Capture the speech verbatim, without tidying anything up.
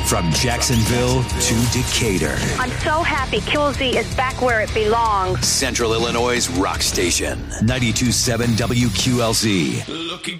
From Jacksonville to Decatur. I'm so happy Q L Z is back where it belongs. Central Illinois' rock station. ninety-two point seven W Q L Z. Looking